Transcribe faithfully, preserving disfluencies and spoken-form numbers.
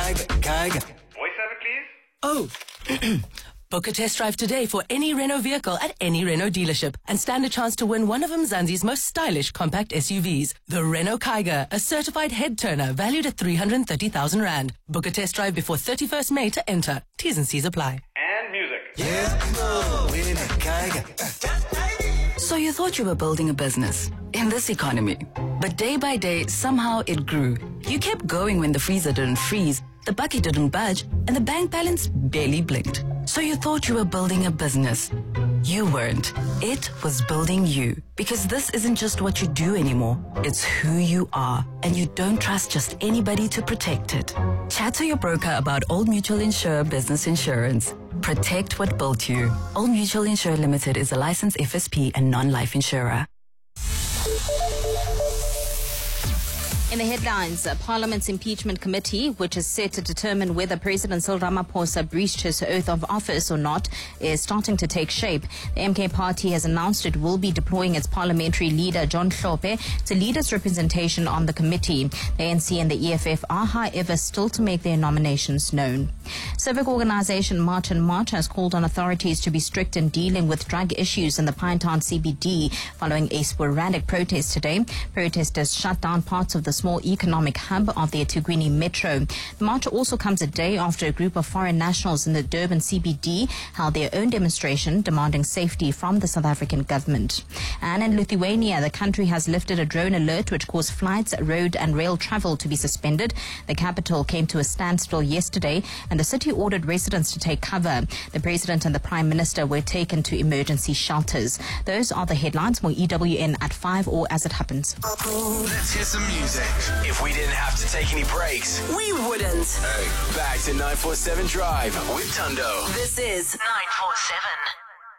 Kaiga, Kaiga. Voiceover, please. Oh. Book a test drive today for any Renault vehicle at any Renault dealership and stand a chance to win one of Mzansi's most stylish compact S U Vs. The Renault Kaiga, a certified head turner valued at three hundred thirty thousand rand. Book a test drive before thirty-first May to enter. T's and C's apply. And music. Yeah, no, win a Kaiga. So you thought you were building a business in this economy, but day by day, somehow it grew. You kept going when the freezer didn't freeze, the bucket didn't budge, and the bank balance barely blinked. So you thought you were building a business. You weren't. It was building you. Because this isn't just what you do anymore. It's who you are. And you don't trust just anybody to protect it. Chat to your broker about Old Mutual Insure Business Insurance. Protect what built you. Old Mutual Insure Limited is a licensed F S P and non-life insurer. In the headlines, uh, Parliament's impeachment committee, which is set to determine whether President Cyril Ramaphosa breached his oath of office or not, is starting to take shape. The M K party has announced it will be deploying its parliamentary leader, John Hlophe, to lead its representation on the committee. The A N C and the E F F are, however, still to make their nominations known. Civic organisation March and March has called on authorities to be strict in dealing with drug issues in the Pinetown C B D following a sporadic protest today. Protesters shut down parts of the small economic hub of the eThekwini Metro. The march also comes a day after a group of foreign nationals in the Durban C B D held their own demonstration demanding safety from the South African government. And in Lithuania, the country has lifted a drone alert which caused flights, road and rail travel to be suspended. The capital came to a standstill yesterday and the city ordered residents to take cover. The president and the prime minister were taken to emergency shelters. Those are the headlines. More E W N at five or as it happens. Let's hear some music. If we didn't have to take any breaks, we wouldn't. Hey, back to nine four seven Drive with Tundo. This is nine four seven.